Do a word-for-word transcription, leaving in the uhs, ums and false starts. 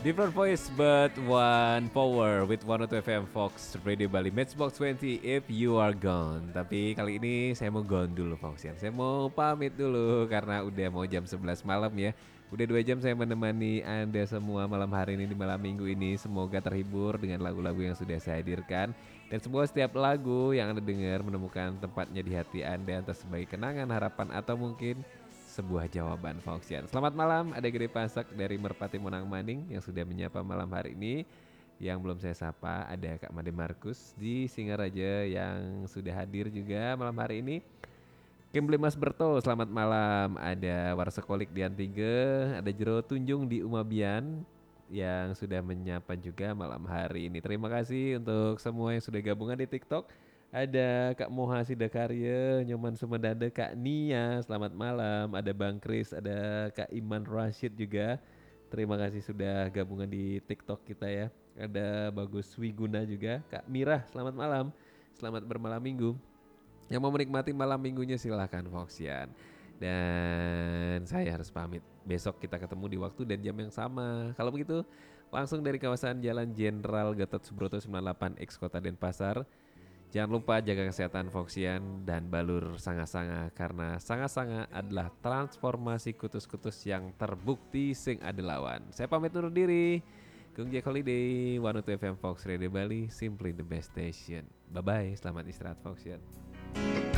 Different voice but one power with one oh two F M Fox Radio Bali Matchbox dua puluh if you are gone. Tapi kali ini saya mau gone dulu Foxian. Saya mau pamit dulu karena udah mau jam sebelas malam ya. Udah dua jam saya menemani Anda semua malam hari ini di malam minggu ini. Semoga terhibur dengan lagu-lagu yang sudah saya hadirkan. Dan semoga setiap lagu yang Anda dengar menemukan tempatnya di hati Anda entah sebagai kenangan, harapan atau mungkin sebuah jawaban Foxian. Selamat malam, ada Gede Pasak dari Merpati Monang Maning yang sudah menyapa malam hari ini. Yang belum saya sapa ada Kak Made Markus di Singaraja yang sudah hadir juga malam hari ini. Kimberly Mas Berto, selamat malam. Ada Warsekolik di Antige, ada Jero Tunjung di Umabian yang sudah menyapa juga malam hari ini. Terima kasih untuk semua yang sudah gabungan di TikTok. Ada Kak Moha Sidakarya, Nyoman Sumedade, Kak Nia, selamat malam. Ada Bang Kris, ada Kak Iman Rashid juga. Terima kasih sudah gabungan di TikTok kita ya. Ada Bagus Wiguna juga, Kak Mirah, selamat malam. Selamat bermalam minggu. Yang mau menikmati malam minggunya silahkan Foxian. Dan saya harus pamit. Besok kita ketemu di waktu dan jam yang sama. Kalau begitu, langsung dari kawasan Jalan Jenderal Gatot Subroto sembilan puluh delapan X Kota Denpasar. Jangan lupa jaga kesehatan Foxian dan balur sanga-sanga karena sanga-sanga adalah transformasi kutus-kutus yang terbukti sing ada lawan. Saya pamit undur diri. Kung Jack Holiday, seratus dua F M Fox Radio Bali, simply the best station. Bye bye, selamat istirahat Foxian.